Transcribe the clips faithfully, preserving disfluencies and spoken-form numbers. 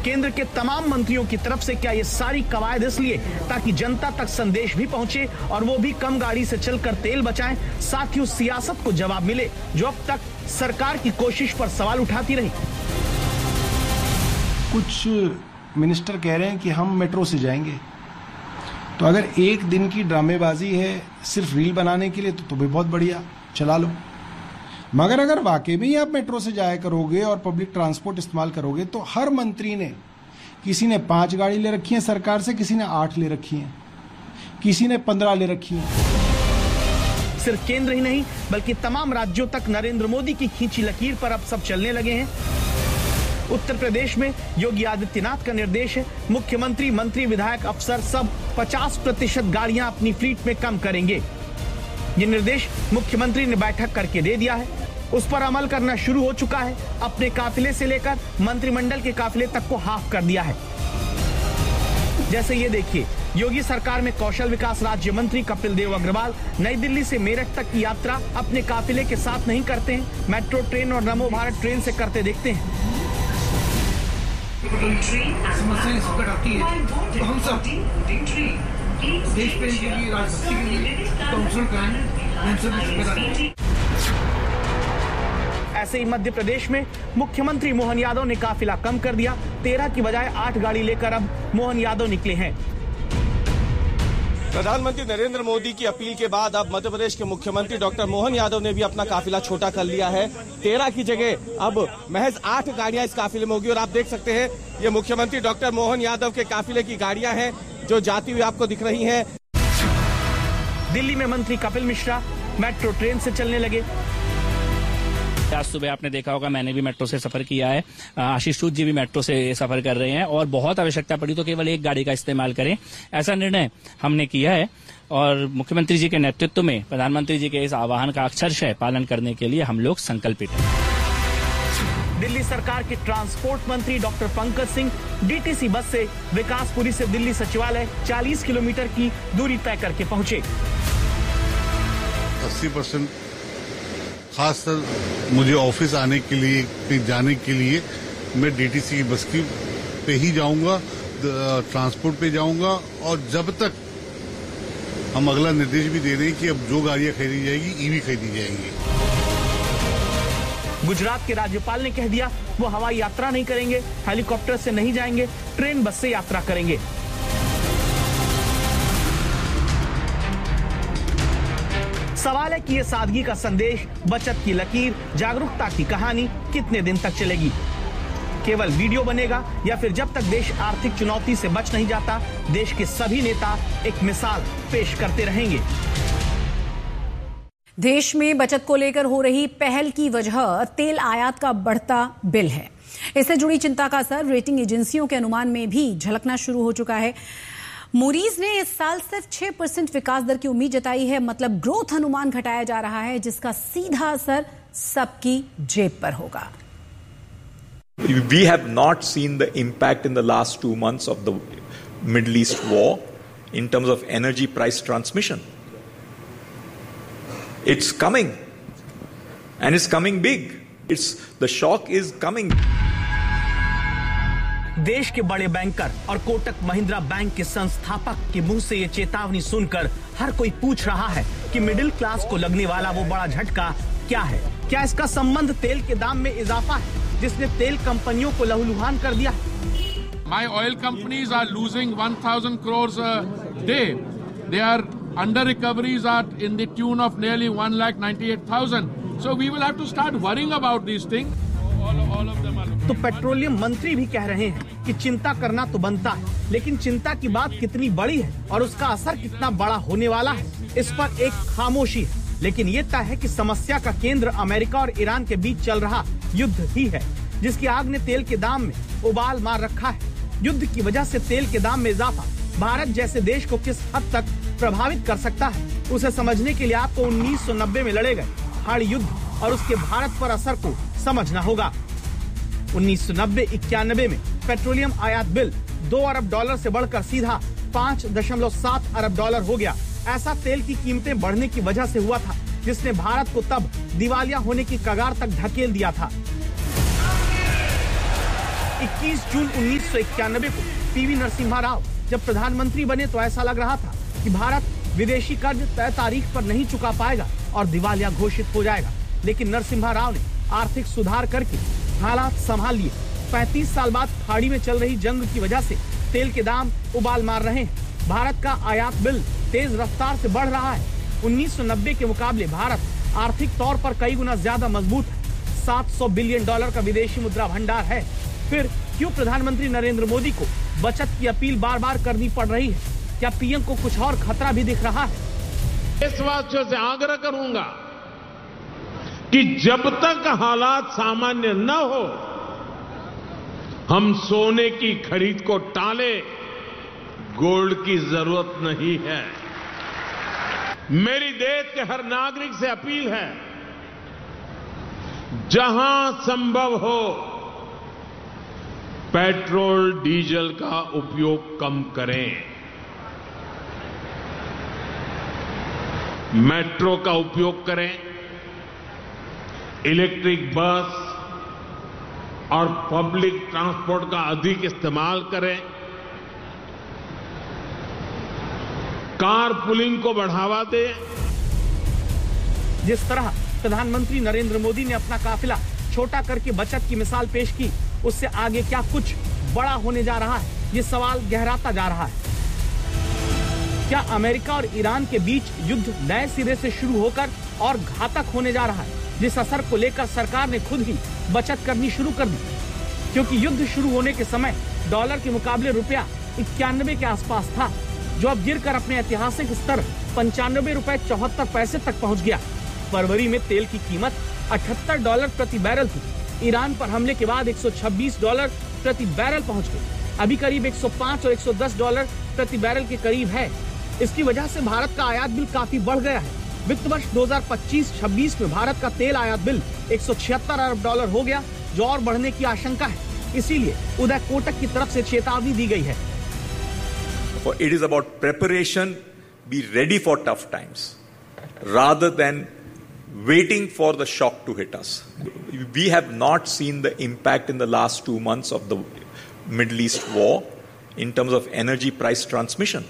केंद्र के तमाम मंत्रियों की तरफ से क्या ये सारी कवायद इसलिए ताकि जनता तक संदेश भी पहुंचे और वो भी कम गाड़ी से चलकर तेल बचाएं, साथ ही उस सियासत को जवाब मिले जो अब तक सरकार की कोशिश पर सवाल उठाती रही। कुछ मिनिस्टर कह रहे हैं कि हम मेट्रो से जाएंगे, तो अगर एक दिन की ड्रामेबाजी है सिर्फ रील बनाने के लिए तो, तो भी बहुत बढ़िया, चला लो। मगर अगर वाकई में ही आप मेट्रो से जाया करोगे और पब्लिक ट्रांसपोर्ट इस्तेमाल करोगे तो हर मंत्री ने, किसी ने पांच गाड़ी ले रखी है सरकार से, किसी ने आठ ले रखी है, किसी ने पंद्रह ले रखी है। सिर्फ केंद्र ही नहीं बल्कि तमाम राज्यों तक नरेंद्र मोदी की खींची लकीर पर अब सब चलने लगे हैं। उत्तर प्रदेश में योगी आदित्यनाथ का निर्देश है, मुख्यमंत्री, मंत्री, विधायक, अफसर सब पचास प्रतिशत गाड़ियां अपनी फ्लीट में कम करेंगे। ये निर्देश मुख्यमंत्री ने बैठक करके दे दिया है, उस पर अमल करना शुरू हो चुका है। अपने काफिले से लेकर मंत्रिमंडल के काफिले तक को हाफ कर दिया है। जैसे ये देखिए, योगी सरकार में कौशल विकास राज्य मंत्री कपिल देव अग्रवाल नई दिल्ली से मेरठ तक की यात्रा अपने काफिले के साथ नहीं करते हैं, मेट्रो ट्रेन और नमो भारत ट्रेन से करते देखते हैं। समस्याएं संकट आती है तो हम सब देश प्रेम के लिए, राजभक्ति के लिए काउंसिल कराएं। ऐसे ही मध्य प्रदेश में मुख्यमंत्री मोहन यादव ने काफिला कम कर दिया, तेरह की बजाय आठ गाड़ी लेकर अब मोहन यादव निकले हैं। प्रधानमंत्री नरेंद्र मोदी की अपील के बाद अब मध्य प्रदेश के मुख्यमंत्री डॉक्टर मोहन यादव ने भी अपना काफिला छोटा कर लिया है। तेरह की जगह अब महज आठ गाड़ियां इस काफिले में होगी और आप देख सकते हैं ये मुख्यमंत्री डॉक्टर मोहन यादव के काफिले की गाड़ियां हैं जो जाती हुई आपको दिख रही हैं। दिल्ली में मंत्री कपिल मिश्रा मेट्रो ट्रेन से चलने लगे। आज सुबह आपने देखा होगा, मैंने भी मेट्रो से सफर किया है, आशीष सूद जी भी मेट्रो से सफर कर रहे हैं और बहुत आवश्यकता पड़ी तो केवल एक गाड़ी का इस्तेमाल करें, ऐसा निर्णय हमने किया है। और मुख्यमंत्री जी के नेतृत्व में प्रधानमंत्री जी के इस आह्वान का अक्षरशः पालन करने के लिए हम लोग संकल्पित हैं। दिल्ली सरकार के ट्रांसपोर्ट मंत्री doctor Pankaj Singh DTC bus से विकासपुरी से दिल्ली सचिवालय चालीस किलोमीटर की दूरी तय करके पहुंचे। अस्सी परसेंट खासकर मुझे ऑफिस आने के लिए, कहीं जाने के लिए मैं डीटीसी की बस की पे ही जाऊंगा, ट्रांसपोर्ट पे जाऊंगा। और जब तक हम अगला निर्देश भी दे रहे हैं कि अब जो गाड़ियां खरीदी जाएगी ईवी खरीदी जाएंगी। गुजरात के राज्यपाल ने कह दिया वो हवाई यात्रा नहीं करेंगे, हेलीकॉप्टर से नहीं जाएंगे, ट्रेन बस से यात्रा करेंगे। सवाल है कि ये सादगी का संदेश, बचत की लकीर, जागरूकता की कहानी कितने दिन तक चलेगी? केवल वीडियो बनेगा या फिर जब तक देश आर्थिक चुनौती से बच नहीं जाता, देश के सभी नेता एक मिसाल पेश करते रहेंगे। देश में बचत को लेकर हो रही पहल की वजह तेल आयात का बढ़ता बिल है। इससे जुड़ी चिंता का असर रेटिंग एजेंसियों के अनुमान में भी झलकना शुरू हो चुका है। मूडीज ने इस साल सिर्फ छह परसेंट विकास दर की उम्मीद जताई है, मतलब ग्रोथ अनुमान घटाया जा रहा है, जिसका सीधा असर सबकी जेब पर होगा। We have not seen the impact in the last two months of the Middle East war in terms of energy price transmission. It's coming, and it's coming big. It's the shock is coming. देश के बड़े banker और Kotak Mahindra bank के संस्थापक के मुंह से ये चेतावनी सुनकर हर कोई पूछ रहा है कि मिडिल क्लास को लगने वाला वो बड़ा झटका क्या है? क्या इसका संबंध तेल के दाम में इजाफा है जिसने तेल कंपनियों को लहूलुहान कर दिया? My oil companies are losing one thousand crores a day. They are under recoveries are in the tune of nearly one lakh ninety-eight thousand. So we will have to start worrying about these things. All, all of them are looking. तो petroleum मंत्री भी कह रहे हैं कि चिंता करना तो बनता है, लेकिन चिंता की बात कितनी बड़ी है और उसका असर कितना बड़ा होने वाला है, इस पर एक खामोशी है। लेकिन ये तय है कि समस्या का केंद्र अमेरिका और ईरान के बीच चल रहा युद्ध ही है, जिसकी आग ने तेल के दाम में उबाल मार रखा है। युद्ध की वजह से तेल के दाम में इजाफा भारत जैसे देश को किस हद तक प्रभावित कर सकता है, उसे समझने के लिए आपको उन्नीस सौ नब्बे में लड़े गए हाड़ युद्ध और उसके भारत पर असर को समझना होगा। उन्नीस सौ नब्बे इक्यानबे में पेट्रोलियम आयात बिल दो अरब डॉलर से बढ़कर सीधा पाँच दशमलव सात अरब डॉलर हो गया। ऐसा तेल की कीमतें बढ़ने की वजह से हुआ था, जिसने भारत को तब दिवालिया होने की कगार तक धकेल दिया था। इक्कीस जून उन्नीस सौ इक्यानवे को पीवी नरसिम्हा राव जब प्रधानमंत्री बने तो ऐसा लग रहा था कि भारत विदेशी कर्ज तय तारीख पर नहीं चुका पाएगा और दिवालिया घोषित हो जाएगा। लेकिन नरसिम्हा राव ने आर्थिक सुधार करके हालात संभाल लिए। पैंतीस साल बाद खाड़ी में चल रही जंग की वजह से तेल के दाम उबाल मार रहे हैं। भारत का आयात बिल तेज रफ्तार से बढ़ रहा है। उन्नीस सौ नब्बे के मुकाबले भारत आर्थिक तौर पर कई गुना ज्यादा मजबूत है। सात सौ बिलियन डॉलर का विदेशी मुद्रा भंडार है। फिर क्यों प्रधानमंत्री नरेंद्र मोदी को बचत की अपील बार बार करनी पड़ रही है? क्या पीएम को कुछ और खतरा भी दिख रहा है? देशवासियों से आग्रह करूंगा कि जब तक हालात सामान्य न हो हम सोने की खरीद को टाले। गोल्ड की जरूरत नहीं है। मेरी देश के हर नागरिक से अपील है, जहां संभव हो पेट्रोल डीजल का उपयोग कम करें। मेट्रो का उपयोग करें, इलेक्ट्रिक बस और पब्लिक ट्रांसपोर्ट का अधिक इस्तेमाल करें। कार पुलिंग को बढ़ावा दें। जिस तरह प्रधानमंत्री नरेंद्र मोदी ने अपना काफिला छोटा करके बचत की मिसाल पेश की, उससे आगे क्या कुछ बड़ा होने जा रहा है? ये सवाल गहराता जा रहा है। क्या अमेरिका और ईरान के बीच युद्ध नए सिरे से शुरू होकर और घातक होने जा रहा है, जिस असर को लेकर सरकार ने खुद ही बचत करनी शुरू कर दी? क्योंकि युद्ध शुरू होने के समय डॉलर के मुकाबले रुपया इक्यानवे के आसपास था, जो अब गिरकर अपने ऐतिहासिक स्तर पंचानवे रुपए चौहत्तर पैसे तक पहुंच गया। फरवरी में तेल की कीमत अठहत्तर डॉलर प्रति बैरल थी। ईरान पर हमले के बाद एक सौ छब्बीस डॉलर प्रति बैरल पहुंच गई। अभी करीब एक सौ पाँच और एक सौ दस डॉलर प्रति बैरल के करीब है। इसकी वजह से भारत का आयात बिल काफी बढ़ गया है। वित्त वर्ष दो हज़ार पच्चीस छब्बीस में भारत का तेल आयात बिल एक सौ छिहत्तर अरब डॉलर हो गया, जो और बढ़ने की आशंका है। इसीलिए उदय कोटक की तरफ से चेतावनी दी गई है। It is about preparation, be ready for tough times, rather than waiting for the shock to hit us. We have not seen the impact in the last two months of the Middle East war in terms of energy price transmission.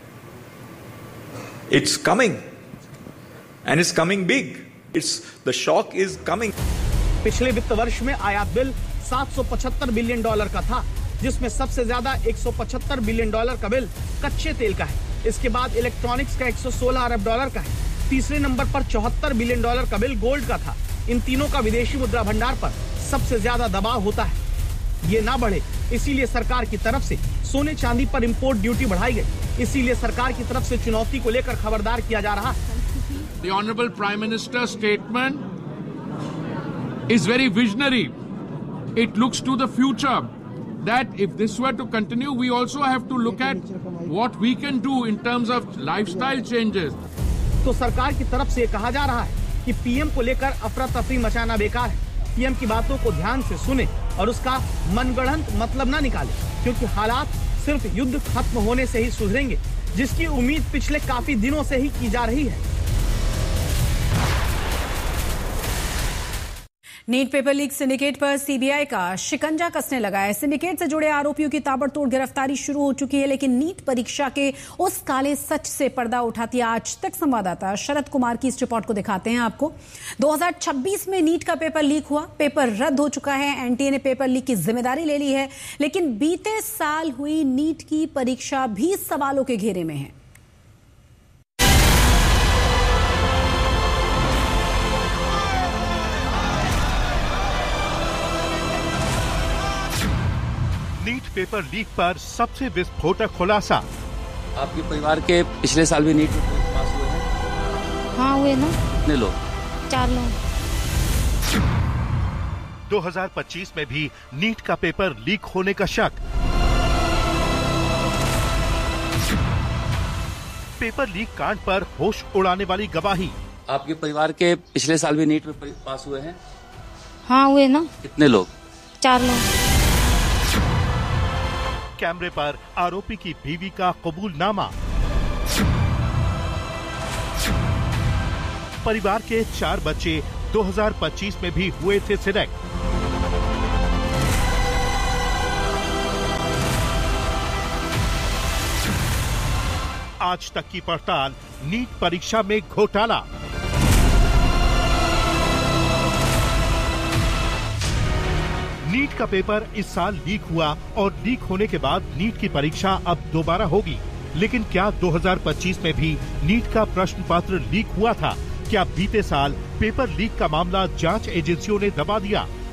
It's coming, and it's coming big. It's the shock is coming. पिछले वित्त वर्ष में आयात bill सात सौ पचहत्तर billion dollar का था, जिसमें सबसे ज्यादा एक सौ पचहत्तर बिलियन डॉलर का बिल कच्चे तेल का है। इसके बाद इलेक्ट्रॉनिक्स का एक सौ सोलह अरब डॉलर का है। तीसरे नंबर पर चौहत्तर बिलियन डॉलर का बिल गोल्ड का था। इन तीनों का विदेशी मुद्रा भंडार पर सबसे ज्यादा दबाव होता है। ये ना बढ़े, इसीलिए सरकार की तरफ से सोने चांदी पर इंपोर्ट ड्यूटी बढ़ाई गई। इसीलिए सरकार की तरफ से चुनौती को लेकर खबरदार किया जा रहा है। The Honorable Prime Minister's statement is very visionary. It looks to the future. That if this were to continue, we also have to look at what we can do in terms of lifestyle changes. तो सरकार की तरफ से कहा जा रहा है कि पीएम को लेकर अफरा तफरी मचाना बेकार है। पीएम की बातों को ध्यान से सुने और उसका मनगढ़ंत मतलब ना निकाले, क्योंकि हालात सिर्फ युद्ध खत्म होने से ही सुधरेंगे, जिसकी उम्मीद पिछले काफी दिनों से ही की जा रही है। नीट पेपर लीक सिंडिकेट पर सीबीआई का शिकंजा कसने लगा है। सिंडिकेट से जुड़े आरोपियों की ताबड़तोड़ गिरफ्तारी शुरू हो चुकी है, लेकिन नीट परीक्षा के उस काले सच से पर्दा उठाती है आज तक संवाददाता शरद कुमार की इस रिपोर्ट को दिखाते हैं आपको। दो हज़ार छब्बीस में नीट का पेपर लीक हुआ, पेपर रद्द हो चुका है। एनटीए ने पेपर लीक की जिम्मेदारी ले ली है, लेकिन बीते साल हुई नीट की परीक्षा भी सवालों के घेरे में है। नीट पेपर लीक पर सबसे विस्फोटक खुलासा। आपके परिवार के पिछले साल भी नीट पास हुए हैं? हाँ हुए ना। कितने लोग? चार लोग। दो हज़ार पच्चीस में भी नीट का पेपर लीक होने का शक। पेपर लीक कांड पर होश उड़ाने वाली गवाही। आपके परिवार के पिछले साल भी नीट में पास हुए हैं? हाँ हुए ना। कितने लोग? चार लोग। कैमरे पर आरोपी की बीवी का कबूलनामा। परिवार के चार बच्चे दो हज़ार पच्चीस में भी हुए थे सिलेक्ट। आज तक की पड़ताल, नीट परीक्षा में घोटाला। नीट का पेपर इस साल लीक हुआ और लीक होने के बाद नीट की परीक्षा अब दोबारा होगी। लेकिन क्या दो हज़ार पच्चीस में भी नीट का प्रश्न पत्र लीक हुआ था? क्या बीते साल पेपर लीक का मामला जांच एजेंसियों ने दबा दिया?